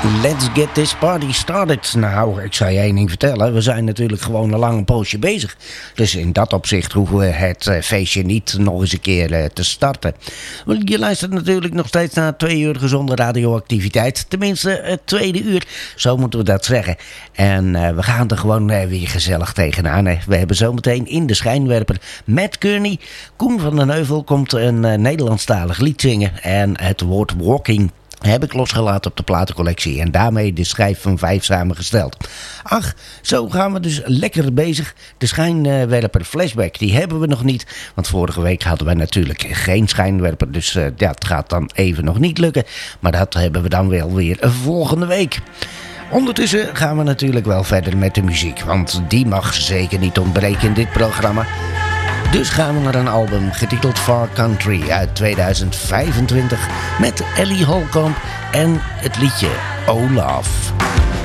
Let's get this party started. Nou, ik zou je één ding vertellen. We zijn natuurlijk gewoon een lange poosje bezig. Dus in dat opzicht hoeven we het feestje niet nog eens een keer te starten. Want je luistert natuurlijk nog steeds naar 2 uur gezonde radioactiviteit. Tenminste, het tweede uur. Zo moeten we dat zeggen. En we gaan er gewoon weer gezellig tegenaan. We hebben zometeen in de schijnwerper Matt Kearney. Koen van den Heuvel komt een Nederlandstalig lied zingen. En het woord walking heb ik losgelaten op de platencollectie en daarmee de schijf van 5 samengesteld. Ach, zo gaan we dus lekker bezig. De schijnwerper flashback, die hebben we nog niet. Want vorige week hadden we natuurlijk geen schijnwerper. Dus ja, het gaat dan even nog niet lukken. Maar dat hebben we dan wel weer volgende week. Ondertussen gaan we natuurlijk wel verder met de muziek. Want die mag zeker niet ontbreken in dit programma. Dus gaan we naar een album getiteld Far Country uit 2025 met Ellie Holcomb en het liedje Oh Love.